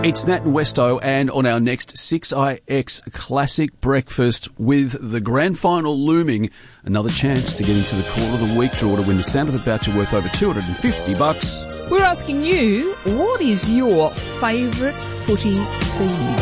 It's Nat and Westo, and on our next 6IX Classic Breakfast with the grand final looming, another chance to get into the Call of the Week draw to win the Sound of the Voucher worth over $250. We're asking you, what is your favourite footy feed?